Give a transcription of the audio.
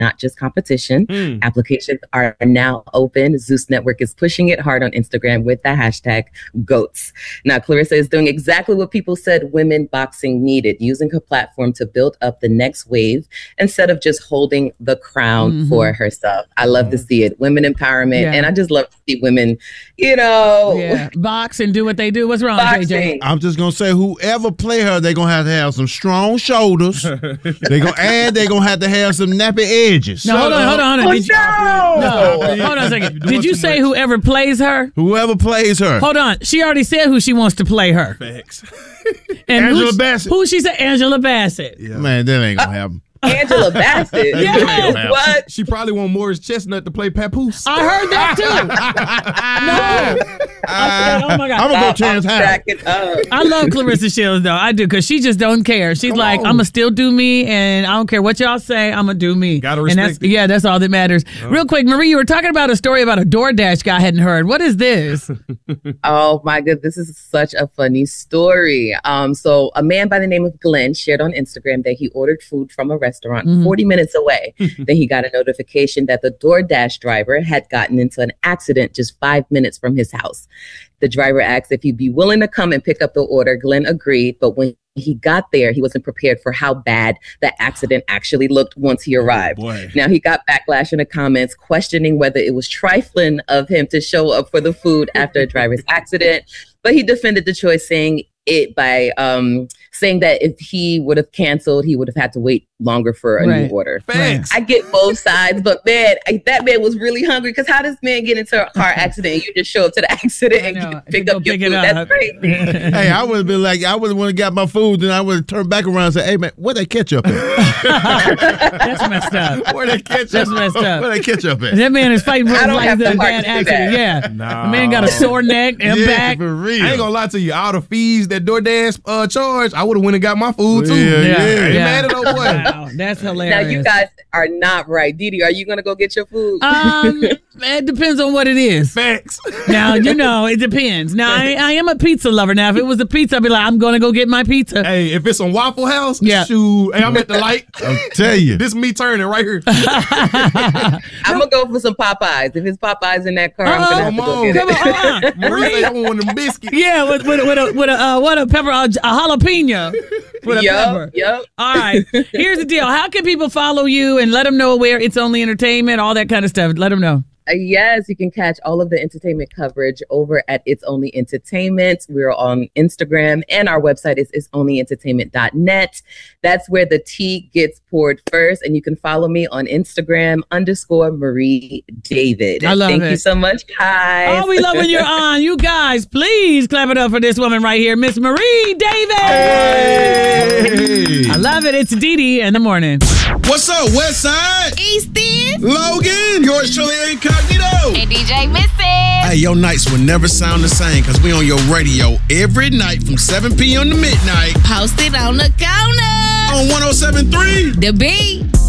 not just competition. Applications are now open. Zeus Network is pushing it hard on Instagram with the hashtag GOATs. Now, Clarissa is doing exactly what people said women boxing needed, using her platform to build up the next wave instead of just holding the crown for herself. I love to see it. Women empowerment. And I just love to see women, box and do what they do. What's wrong, JJ? I'm just going to say whoever play her, they're going to have some strong shoulders. They're going to have to have some nappy edges. No, hold on. Hold on a second. Did you say whoever plays her? Whoever plays her. Hold on. She already said who she wants to play her. Facts. And Angela Bassett. Who she said? Angela Bassett. Yeah. Man, that ain't going to happen. Angela Bassett. What? She probably want Morris Chestnut to play Papoose. I heard that too. No. Oh my God. I'm going to go Terrence Howard. I love Clarissa Shields though. I do, because she just don't care. She's like, I'm going to still do me, and I don't care what y'all say. I'm going to do me. Gotta respect it. That's all that matters. Real quick, Marie, you were talking about a story about a DoorDash guy I hadn't heard. What is this? Oh my goodness, this is such a funny story. So a man by the name of Glenn shared on Instagram that he ordered food from a restaurant 40 minutes away. Then he got a notification that the DoorDash driver had gotten into an accident just 5 minutes from his house. The driver asked if he'd be willing to come and pick up the order. Glenn agreed, but when he got there, he wasn't prepared for how bad the accident actually looked once he arrived. Now, he got backlash in the comments questioning whether it was trifling of him to show up for the food after a driver's accident, but he defended the choice, saying that if he would have canceled, he would have had to wait longer for a new order. Thanks. I get both sides, but man, that man was really hungry, because how does man get into a car accident and you just show up to the accident and pick up your food? That's crazy. Hey, I would have been like, I would have want to got my food, then I would have turned back around and said, hey man, where that ketchup at? That's messed up. Where that ketchup? That's messed up. Where that ketchup at? That man is fighting for his life in a bad to accident. Yeah. No. The man got a sore neck and back. For real. I ain't gonna lie to you. All the fees that DoorDash charge, I would have went and got my food too. Yeah. Ain't mad at no boy. Wow, that's hilarious. Now, you guys are not right. Didi, are you going to go get your food? It depends on what it is. Facts. Now, it depends. Now, I am a pizza lover. Now, if it was a pizza, I'd be like, I'm going to go get my pizza. Hey, if it's on Waffle House, shoot. Hey, I'm at the light. I'll tell you. This me turning right here. I'm going to go for some Popeyes. If it's Popeyes in that car, I'm going to have to go get it. Come on. Marie, I want them biscuits. Yeah, with a pepper, a jalapeno. With a pepper. Yep. All right. Here's the deal. How can people follow you and let them know where It's Only Entertainment, all that kind of stuff? Let them know. Yes, you can catch all of the entertainment coverage over at It's Only Entertainment. We're on Instagram, and our website is itsonlyentertainment.net. That's where the tea gets poured first. And you can follow me on Instagram _Marie David. I love it. Thank you so much, guys. Oh, we love when you're on. You guys, please clap it up for this woman right here, Miss Marie David. Hey. I love it. It's Didi in the morning. What's up, Westside? Easton. Logan. Yours truly, Incognito. And DJ Missy. Hey, your nights will never sound the same, because we on your radio every night from 7 p.m. to midnight. Posted on the corner. On 107.3. The Beat.